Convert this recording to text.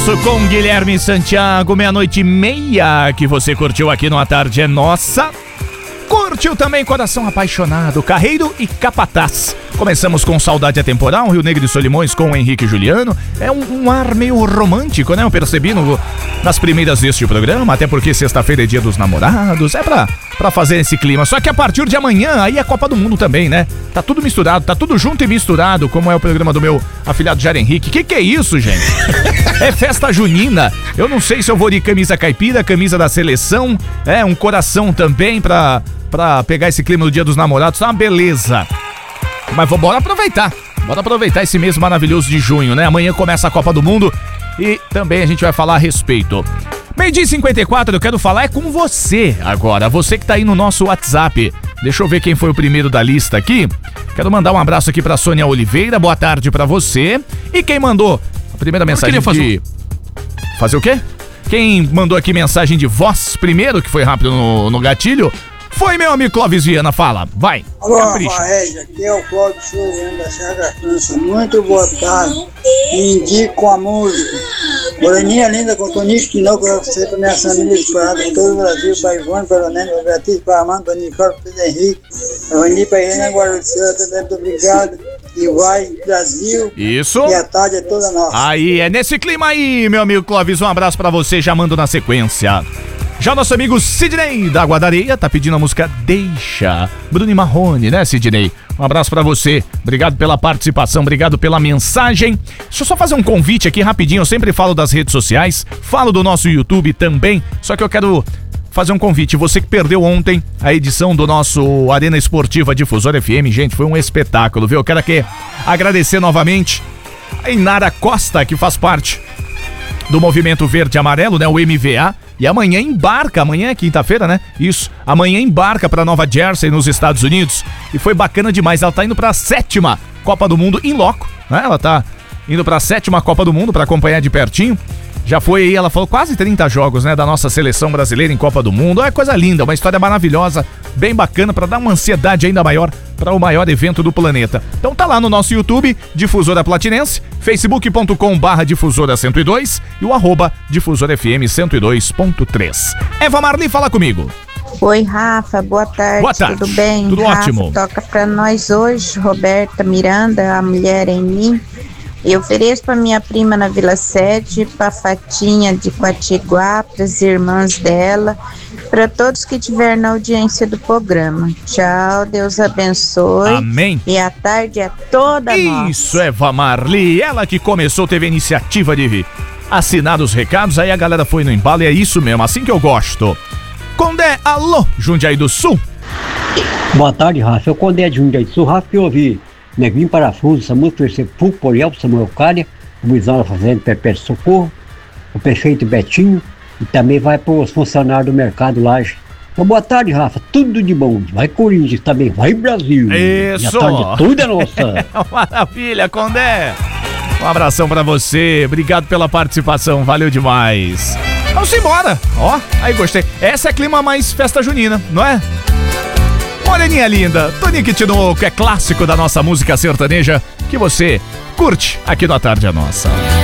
Com Guilherme Santiago, 00:30, que você curtiu aqui no A Tarde é Nossa. Curtiu também Coração Apaixonado, Carreiro e Capataz. Começamos com Saudade Atemporal, Rio Negro e Solimões com o Henrique e Juliano. É um ar meio romântico, né? Eu percebi nas primeiras deste programa, até porque sexta-feira é dia dos namorados. É pra fazer esse clima. Só que a partir de amanhã, aí é Copa do Mundo também, né? Tá tudo misturado, tá tudo junto e misturado, como é o programa do meu afilhado Jair Henrique. Que é isso, gente? É festa junina. Eu não sei se eu vou de camisa caipira, camisa da seleção, um coração também pra pegar esse clima do dia dos namorados. Tá uma beleza. Mas bora aproveitar. Bora aproveitar esse mês maravilhoso de junho, né? Amanhã começa a Copa do Mundo e também a gente vai falar a respeito. 00:54, eu quero falar com você agora. Você que tá aí no nosso WhatsApp. Deixa eu ver quem foi o primeiro da lista aqui. Quero mandar um abraço aqui pra Sônia Oliveira. Boa tarde pra você. E quem mandou a primeira mensagem de... Fazer o quê? Quem mandou aqui mensagem de voz primeiro, que foi rápido no gatilho, foi meu amigo Clóvis Viana. Fala, vai. Alô, Rafael, aqui é o Clóvis Viana da Serra da França. Muito boa tarde. Me indico a música Moreninha Linda com Toninho Quinó, que eu sei para minha família disparada em todo o Brasil, para Ivone, para Nene, para Beatriz, para Armando, para Nicole, para Henrique, para Reni, para Irene, agora muito obrigado. E vai, Brasil. Isso. E a tarde é toda nossa. Aí, é nesse clima aí, meu amigo Clóvis. Um abraço pra você, já mando na sequência. Já o nosso amigo Sidney da Guadareia tá pedindo a música Deixa. Bruno Marrone, né, Sidney? Um abraço pra você. Obrigado pela participação, obrigado pela mensagem. Deixa eu só fazer um convite aqui rapidinho. Eu sempre falo das redes sociais, falo do nosso YouTube também. Só que eu quero fazer um convite. Você que perdeu ontem a edição do nosso Arena Esportiva Difusora FM, gente, foi um espetáculo, viu? Eu quero aqui agradecer novamente a Inara Costa, que faz parte do Movimento Verde e Amarelo, né? O MVA. E amanhã embarca, amanhã é quinta-feira, né? Isso, amanhã embarca pra Nova Jersey, nos Estados Unidos. E foi bacana demais, ela tá indo pra 7ª Copa do Mundo em loco, né? Ela tá indo pra 7ª Copa do Mundo pra acompanhar de pertinho. Já foi aí, ela falou, quase 30 jogos, né, da nossa seleção brasileira em Copa do Mundo. É coisa linda, uma história maravilhosa, bem bacana, pra dar uma ansiedade ainda maior para o maior evento do planeta. Então tá lá no nosso YouTube, Difusora Platinense, facebook.com/difusora102 e o @difusorafm 102.3. Eva Marli, fala comigo. Oi, Rafa, boa tarde. Boa tarde. Tudo bem? Tudo Rafa, ótimo. toca pra nós hoje, Roberta Miranda, A Mulher em Mim. Eu ofereço para minha prima na Vila Sede, para Fatinha de Quatiguá, para as irmãs dela, para todos que estiverem na audiência do programa. Tchau, Deus abençoe. Amém. E a tarde é toda nossa. Isso, Eva Marli, ela que começou, teve a iniciativa de assinar os recados, aí a galera foi no embalo e é isso mesmo, assim que eu gosto. Condé, alô, Jundiaí do Sul. Boa tarde, Rafa. Eu Condé de Jundiaí do Sul, Rafa, que eu ouvi Neguinho Parafuso, Samuel Terceiro, Fulco Poriel, Samuel Cária, o Luizão da Fazenda Perpétuo Socorro, o prefeito Betinho, e também vai para os funcionários do Mercado Laje. Então, boa tarde, Rafa. Tudo de bom. Vai Corinthians também, vai Brasil. Isso. E a tarde tudo é nossa. Maravilha, Condé. Um abração pra você. Obrigado pela participação. Valeu demais. Vamos embora. Ó, aí gostei. Essa é clima mais festa junina, não é? Moreninha linda, Toninho Quitinoco é clássico da nossa música sertaneja que você curte aqui no A Tarde é Nossa.